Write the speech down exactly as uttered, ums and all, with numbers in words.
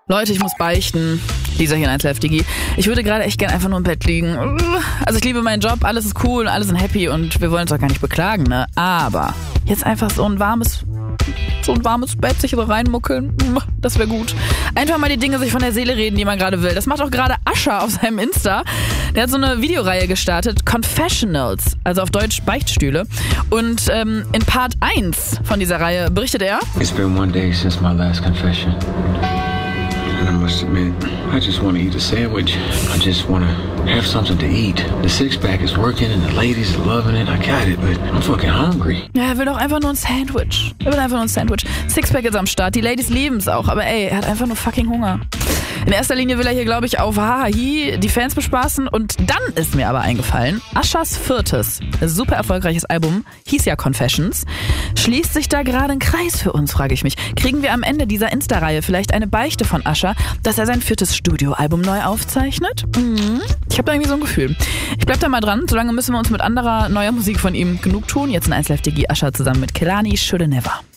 Leute, ich muss beichten. Lisa hier in eins Live Digi. Ich würde gerade echt gern einfach nur im Bett liegen. Also ich liebe meinen Job, alles ist cool, alle sind happy und wir wollen uns auch gar nicht beklagen, ne? Aber jetzt einfach so ein warmes, so ein warmes Bett sich so reinmuckeln, das wäre gut. Einfach mal die Dinge sich von der Seele reden, die man gerade will. Das macht auch gerade Usher auf seinem Insta. Der hat so eine Videoreihe gestartet, Confessionals, also auf Deutsch Beichtstühle. Und ähm, in Part eins von dieser Reihe berichtet er: It's been one day since my last confession. And I must admit, I just want to eat a sandwich. I just want to have something to eat. The six-pack is working and the ladies are loving it. I got it, but I'm fucking hungry. Ja, er will doch einfach nur ein Sandwich. Er will einfach nur ein Sandwich. Sixpack ist am Start. Die Ladies lieben es auch. Aber ey, er hat einfach nur fucking Hunger. In erster Linie will er hier, glaube ich, auf Hahahi die Fans bespaßen. Und dann ist mir aber eingefallen, Ushers viertes, super erfolgreiches Album, hieß ja Confessions. Schließt sich da gerade ein Kreis für uns, frage ich mich. Kriegen wir am Ende dieser Insta-Reihe vielleicht eine Beichte von Usher, dass er sein viertes Studioalbum neu aufzeichnet? Mhm. Ich habe da irgendwie so ein Gefühl. Ich bleib da mal dran. Solange müssen wir uns mit anderer neuer Musik von ihm genug tun. Jetzt in eins Live Digi, Usher zusammen mit Kehlani, Shoulda Never.